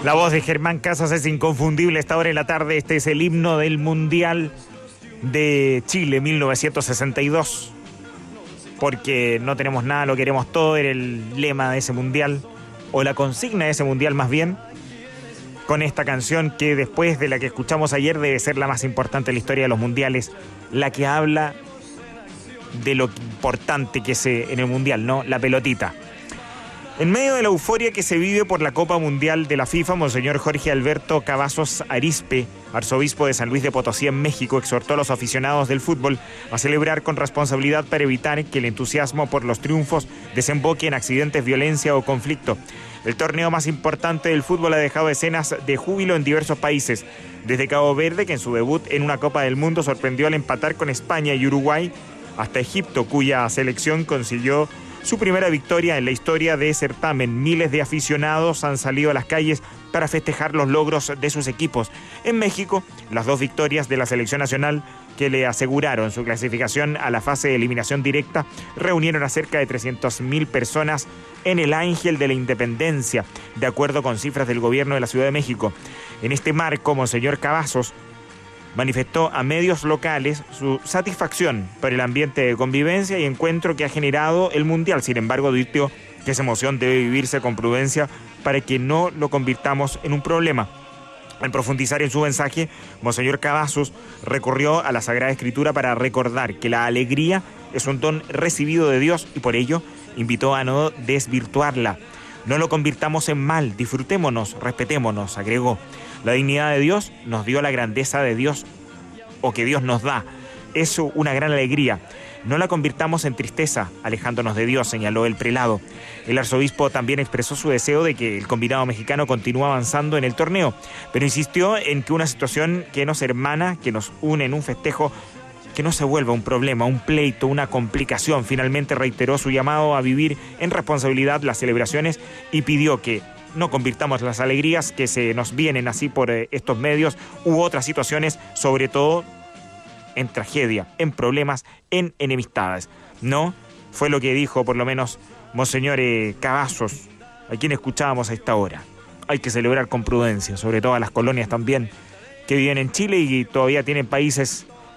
La voz de Germán Casas es inconfundible. Esta hora de la tarde, este es el himno del Mundial de Chile 1962. Porque no tenemos nada, lo queremos todo, era el lema de ese Mundial, o la consigna de ese Mundial más bien, con esta canción que después de la que escuchamos ayer debe ser la más importante de la historia de los mundiales, la que habla de lo importante que es en el Mundial, ¿no? La pelotita. En medio de la euforia que se vive por la Copa Mundial de la FIFA, Monseñor Jorge Alberto Cavazos Arizpe, arzobispo de San Luis de Potosí en México, exhortó a los aficionados del fútbol a celebrar con responsabilidad para evitar que el entusiasmo por los triunfos desemboque en accidentes, violencia o conflicto. El torneo más importante del fútbol ha dejado escenas de júbilo en diversos países, desde Cabo Verde, que en su debut en una Copa del Mundo sorprendió al empatar con España y Uruguay, hasta Egipto, cuya selección consiguió su primera victoria en la historia de certamen. Miles de aficionados han salido a las calles para festejar los logros de sus equipos. En México, las dos victorias de la selección nacional que le aseguraron su clasificación a la fase de eliminación directa reunieron a cerca de 300.000 personas en el Ángel de la Independencia, de acuerdo con cifras del gobierno de la Ciudad de México. En este marco, Monseñor Cavazos manifestó a medios locales su satisfacción por el ambiente de convivencia y encuentro que ha generado el Mundial. Sin embargo, advirtió que esa emoción debe vivirse con prudencia para que no lo convirtamos en un problema. Al profundizar en su mensaje, Monseñor Cavazos recurrió a la Sagrada Escritura para recordar que la alegría es un don recibido de Dios y por ello invitó a no desvirtuarla. No lo convirtamos en mal, disfrutémonos, respetémonos, agregó. La dignidad de Dios nos dio la grandeza de Dios, o que Dios nos da. Es una gran alegría. No la convirtamos en tristeza, alejándonos de Dios, señaló el prelado. El arzobispo también expresó su deseo de que el combinado mexicano continúe avanzando en el torneo, pero insistió en que una situación que nos hermana, que nos une en un festejo, que no se vuelva un problema, un pleito, una complicación. Finalmente reiteró su llamado a vivir en responsabilidad las celebraciones y pidió que no convirtamos las alegrías que se nos vienen así por estos medios u otras situaciones, sobre todo en tragedia, en problemas, en enemistades. No, fue lo que dijo por lo menos Monseñor Cavazos, a quien escuchábamos a esta hora. Hay que celebrar con prudencia, sobre todo a las colonias también que viven en Chile y todavía tienen países